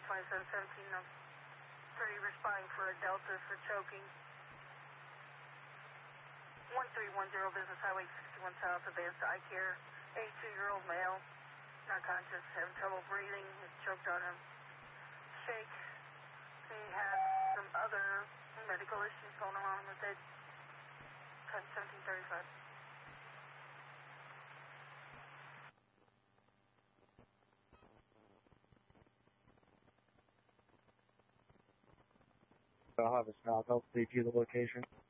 2717, I'm 30 responding for a Delta for choking. 1310 Business Highway 61 South, advanced to iCare. 82-year-old male, not conscious, having trouble breathing, is choked on him. Shake. He has some other medical issues going on with it. 1735. I'll have a stop. I'll leave you the location.